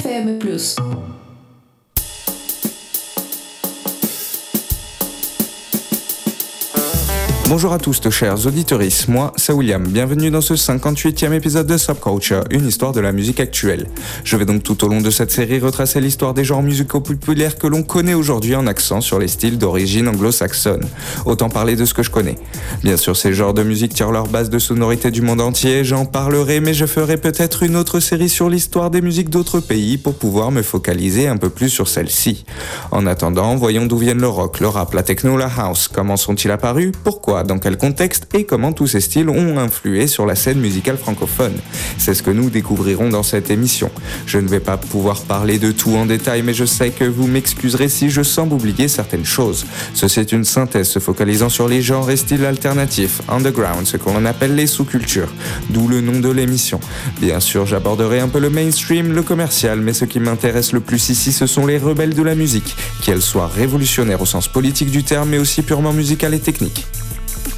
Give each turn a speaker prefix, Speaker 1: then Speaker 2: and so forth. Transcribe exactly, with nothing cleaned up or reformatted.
Speaker 1: M plus.
Speaker 2: Bonjour à tous, chers auditeuristes, moi c'est William, bienvenue dans ce cinquante-huitième épisode de Subculture, une histoire de la musique actuelle. Je vais donc tout au long de cette série retracer l'histoire des genres musicaux populaires que l'on connaît aujourd'hui en accent sur les styles d'origine anglo-saxonne. Autant parler de ce que je connais. Bien sûr, ces genres de musique tirent leur base de sonorité du monde entier, j'en parlerai, mais je ferai peut-être une autre série sur l'histoire des musiques d'autres pays pour pouvoir me focaliser un peu plus sur celle-ci. En attendant, voyons d'où viennent le rock, le rap, la techno, la house, comment sont-ils apparus, pourquoi, dans quel contexte et comment tous ces styles ont influé sur la scène musicale francophone. C'est ce que nous découvrirons dans cette émission. Je ne vais pas pouvoir parler de tout en détail, mais je sais que vous m'excuserez si je semble oublier certaines choses. Ceci est une synthèse se focalisant sur les genres et styles alternatifs, underground, ce qu'on appelle les sous-cultures, d'où le nom de l'émission. Bien sûr, j'aborderai un peu le mainstream, le commercial, mais ce qui m'intéresse le plus ici, ce sont les rebelles de la musique, qu'elles soient révolutionnaires au sens politique du terme, mais aussi purement musicales et techniques.